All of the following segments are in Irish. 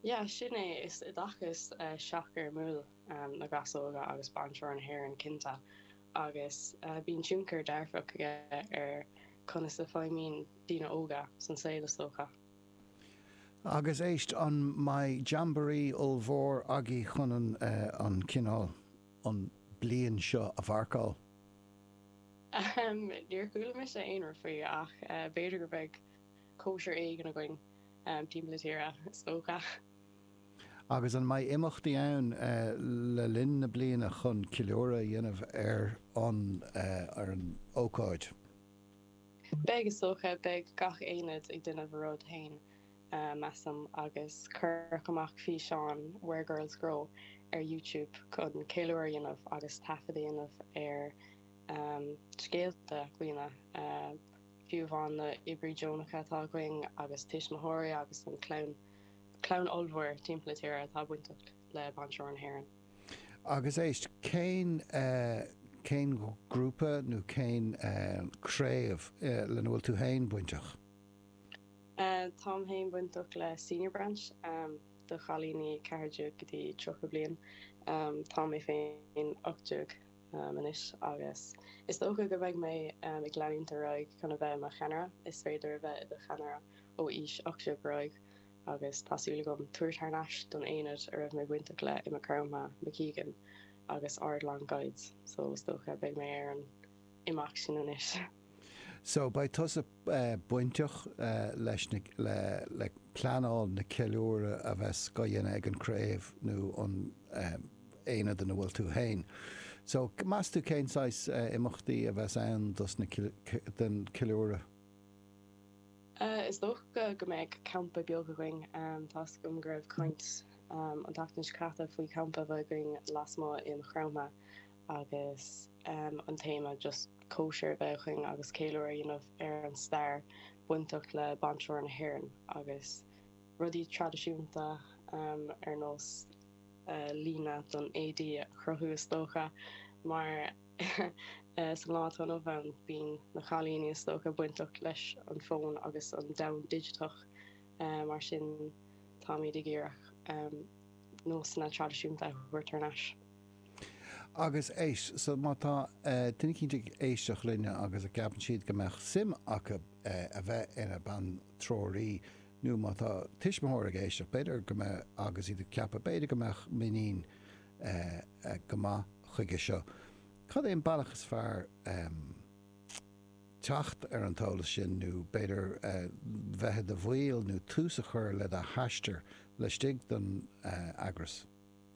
Yeah, sinné is I dachas seachar múl na gasóga agus banseir an hhéir an cinnta agus bín siúmcar dearfach ar chuna sa fáimín dína óga san saola socha. Agus éist an mai jamboree olmhór agé chunan an cinál an blian seo a bharcáil. Níor cúla me sé aonar faoi ach beidir gur beag kosher éigen a going tíimplatíra socha. Agus an mai imachtaí ann le linn na bliana chun cileora dhéanamh ar an ócáid. Beg is socha beg gach éad ag duine bhród hain measam agus cur amach fi seán Where Girls Grow ar YouTube chun cileora dhéanamh agus tafa dhéanamh ar scéalta cuioine fiúmháin na Ibrí Jónacha atá going agus Tish Mahori agus an clown oldhór timplatíra atá buintach le banseir an hhéireann. Agus éist céin grúpa nó céin créamh le bhfuil tú hain buinteach? Tám hain buintach le senior branch do chalíní ceirde go dtí trocha bliain. Tá mé féin 8 manis agus is dócha go bheith mé ag leanúnta roiig chuna bheith mar cheanara is féidir bheith do cheanara ó is 8 roiig agus tásúla gom tuairtarnáis don aonad a raibh mé buintach le I Macroma McKeegan agus Ardland Guides, so is dócha bheith mé ar an imach sin anis. So by tusa buinteach leis le planáil na ceiliúra a bheith scoianna ag an créamh nó an éad na bhfuil tú hain. So más tú céináis imachtaí a bheith ann dus den cileúra? Is dócha go méid campa beaga going tás gom go raibh coint an tatanis cata faoi campa bheith going lasmá I Macroma agus an téma just kosher bheith going agus céiliúra dhéanamh ar an stair buintach le banseir an hhéireann agus rudí tradiisiúnta ar nós lína don AD chruthú is dócha mar san látan bhean bín na chalíní is dócha buintach leis an fón agus an down digitach mar sin táí de ggéireach nó sanna tradiisiúnta huirtarnáis. Agus éis, so mátá duine cinnte éisteach linne agus a ceapan siad go meach sim acha a bheith ina ban tróirí nó mátá tiismóir a éisteach beidir go mbeidh agus iad ceapa beidir go meach minín go maith chuige seo. Cad éon bailachas fearr teacht ar an tála sin nó beidir bheithe de bhil nó túsa chur le a heistear le stig don agras.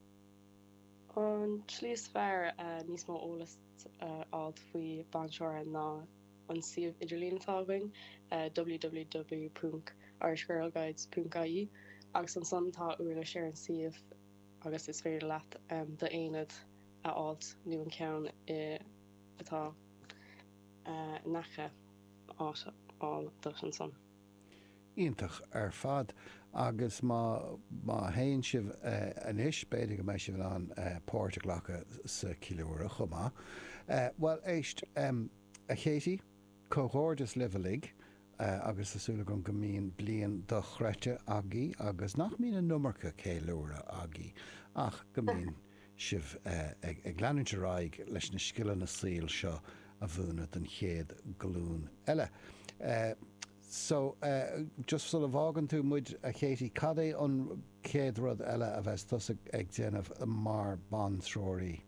An slís fearr níos mó ólas áit faoi banseir ná an siomh idirlíonatá going www.irishgirlguides.ie agus an santá uair sé an siomh agus is féidir leat de aonad a áit nu an ceann atá nacha áit dus an son. Íntach ar fad agus má haon sibh an is beidir go méid sibh an páirte ghlacha sa cileúra chumá. Well éist a chétí cóhórdas levelig agus asúla go mín blian do chreite agaí agus nach mín an numarcha céiliúra agaí ach go mín sibh ag leanúinte raig leis na skillan na síl seo a bhúna den chéad glún eile. So, just sort of ágan tú muid a chétí cad é an céad rud eile a bheith tusa ag déanamh mar ban tróirí?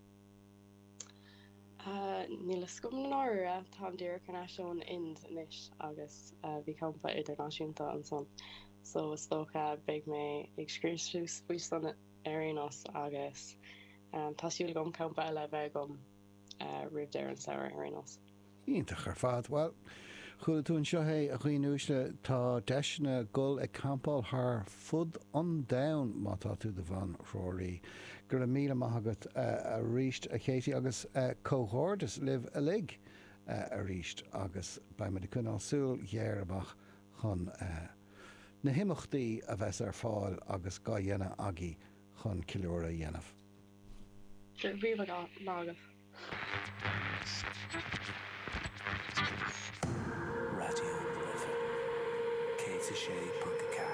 Níl scum na áire tá dear carnáisiún ind inis agus bhí campa idirnáisiúnta an son. So is dócha beag mé ag scríosús faoi san arénos agus tásúil gom campa eile bheith gom rih deir an saoir arénos. Íntach ar fad, well, chuúla tún seo é a chuoinúisle tá deisna gul ag campáil th fud an dain mátá tú do bhain róirí. Gur míle maithagat a ríist a chétí agus cóhórdas libh a lig a ríist agus ba me de cunálsúil dhéarabach chun na himachtaí a bheits ar fáil agus gá dhéanana agaí chun cileúra dhéanamh. Bhíomh lágah. Radio Sé